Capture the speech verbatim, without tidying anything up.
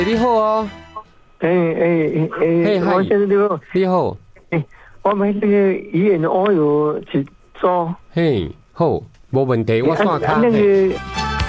你好哦， 哎哎哎，王先生你好， 你好， 哎，我买那个医院的 oil 一组， 嘿，好，没问题，我刷卡。 那个。